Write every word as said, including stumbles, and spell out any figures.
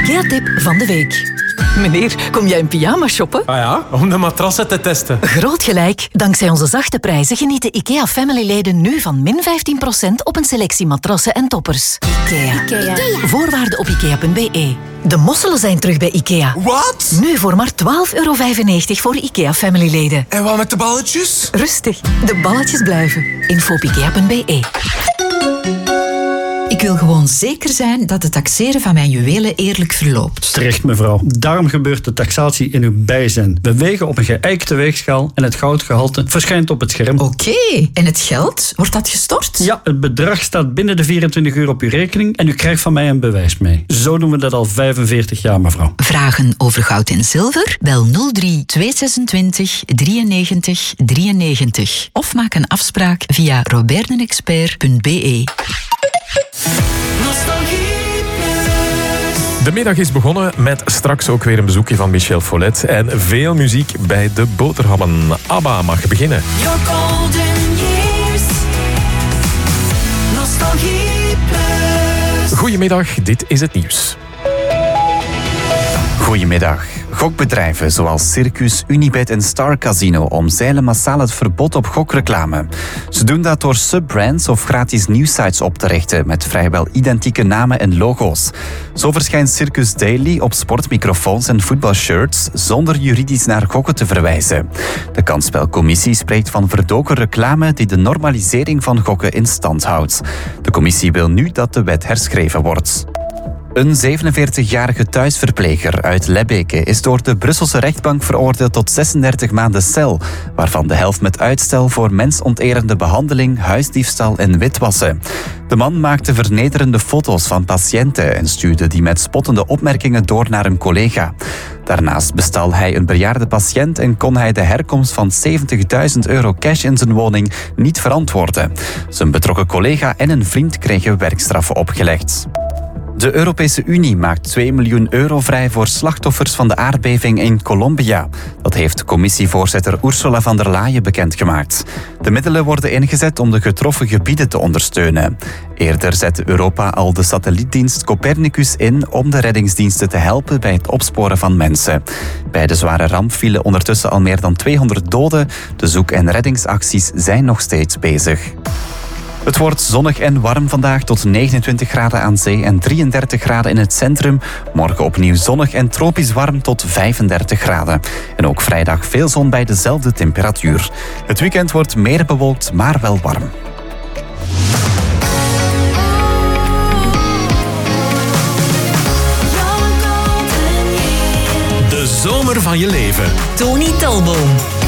IKEA-tip van de week. Meneer, kom jij in pyjama shoppen? Ah ja, om de matrassen te testen. Groot gelijk. Dankzij onze zachte prijzen genieten IKEA Family-leden nu van min vijftien procent op een selectie matrassen en toppers. IKEA. IKEA. Voorwaarden op ikea punt b e. De mosselen zijn terug bij IKEA. Wat? Nu voor maar twaalf euro vijfennegentig voor IKEA Family-leden. En wat met de balletjes? Rustig, de balletjes blijven. Info op ikea punt b e. Ik wil gewoon zeker zijn dat het taxeren van mijn juwelen eerlijk verloopt. Terecht, mevrouw. Daarom gebeurt de taxatie in uw bijzijn. We wegen op een geëikte weegschaal en het goudgehalte verschijnt op het scherm. Oké, okay. En het geld? Wordt dat gestort? Ja, het bedrag staat binnen de vierentwintig uur op uw rekening en u krijgt van mij een bewijs mee. Zo doen we dat al vijfenveertig jaar, mevrouw. Vragen over goud en zilver? Bel nul drie tweehonderdzesentwintig drieënnegentig drieënnegentig of maak een afspraak via roberdenexpert punt b e. De middag is begonnen met straks ook weer een bezoekje van Michel Follet en veel muziek bij de boterhammen. ABBA mag beginnen. Your golden years. Nostalgie Plus. Goedemiddag, dit is het nieuws. Goedemiddag. Gokbedrijven zoals Circus, Unibet en Star Casino omzeilen massaal het verbod op gokreclame. Ze doen dat door subbrands of gratis nieuwsites op te richten met vrijwel identieke namen en logo's. Zo verschijnt Circus Daily op sportmicrofoons en voetbalshirts zonder juridisch naar gokken te verwijzen. De kansspelcommissie spreekt van verdoken reclame die de normalisering van gokken in stand houdt. De commissie wil nu dat de wet herschreven wordt. Een zevenenveertigjarige thuisverpleger uit Lebbeke is door de Brusselse rechtbank veroordeeld tot zesendertig maanden cel, waarvan de helft met uitstel voor mensonterende behandeling, huisdiefstal en witwassen. De man maakte vernederende foto's van patiënten en stuurde die met spottende opmerkingen door naar een collega. Daarnaast bestal hij een bejaarde patiënt en kon hij de herkomst van zeventigduizend euro cash in zijn woning niet verantwoorden. Zijn betrokken collega en een vriend kregen werkstraffen opgelegd. De Europese Unie maakt twee miljoen euro vrij voor slachtoffers van de aardbeving in Colombia. Dat heeft commissievoorzitter Ursula von der Leyen bekendgemaakt. De middelen worden ingezet om de getroffen gebieden te ondersteunen. Eerder zette Europa al de satellietdienst Copernicus in om de reddingsdiensten te helpen bij het opsporen van mensen. Bij de zware ramp vielen ondertussen al meer dan tweehonderd doden. De zoek- en reddingsacties zijn nog steeds bezig. Het wordt zonnig en warm vandaag tot negenentwintig graden aan zee en drieëndertig graden in het centrum. Morgen opnieuw zonnig en tropisch warm tot vijfendertig graden. En ook vrijdag veel zon bij dezelfde temperatuur. Het weekend wordt meer bewolkt, maar wel warm. De zomer van je leven. Tony Talboom.